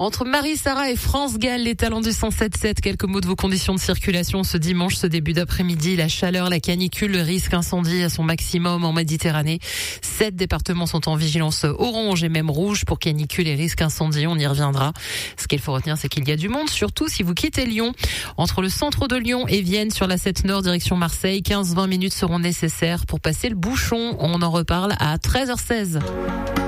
Entre Marie-Sara et France Gall, les talents du 107.7. Quelques mots de vos conditions de circulation ce dimanche, ce début d'après-midi. La chaleur, la canicule, le risque incendie à son maximum en Méditerranée. 7 départements sont en vigilance orange et même rouge pour canicule et risque incendie. On y reviendra. Ce qu'il faut retenir, c'est qu'il y a du monde, surtout si vous quittez Lyon. Entre le centre de Lyon et Vienne, sur la 7 Nord, direction Marseille, 15-20 minutes seront nécessaires pour passer le bouchon. On en reparle à 13h16.